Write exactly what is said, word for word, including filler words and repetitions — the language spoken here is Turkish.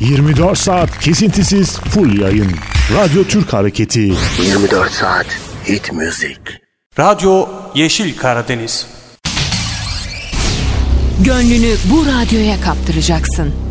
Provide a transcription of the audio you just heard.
yirmi dört saat kesintisiz full yayın. Radyo Türk Hareketi. yirmi dört saat hit müzik. Radyo Yeşil Karadeniz. Gönlünü bu radyoya kaptıracaksın.